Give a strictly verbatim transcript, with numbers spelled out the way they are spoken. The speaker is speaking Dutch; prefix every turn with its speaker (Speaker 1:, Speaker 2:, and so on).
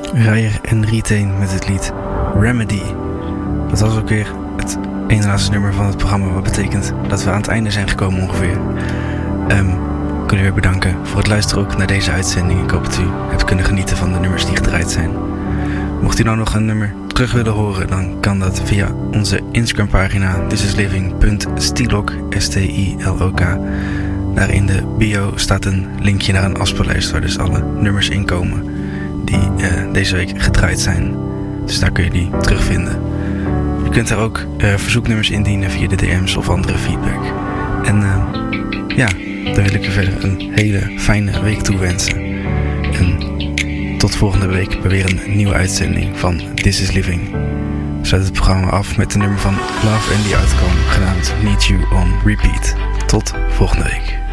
Speaker 1: Ryer en Retain met het lied Remedy. Dat was ook weer het ene laatste nummer van het programma. Wat betekent dat we aan het einde zijn gekomen ongeveer. Um, ik wil u weer bedanken voor het luisteren ook naar deze uitzending. Ik hoop dat u hebt kunnen genieten van de nummers die gedraaid zijn. Mocht u nou nog een nummer terug willen horen, dan kan dat via onze Instagram pagina thisisliving punt stilok, S T I L O K. Daar in de bio staat een linkje naar een afspeellijst waar dus alle nummers in komen die uh, deze week gedraaid zijn. Dus daar kun je die terugvinden. Je kunt daar ook uh, verzoeknummers indienen via de D M's of andere feedback. En uh, ja, dan wil ik u verder een hele fijne week toewensen. En tot volgende week bij weer een nieuwe uitzending van This Is Living. We sluiten het programma af met de nummer van Love and the Outcome, genaamd Need You on Repeat. Tot volgende week.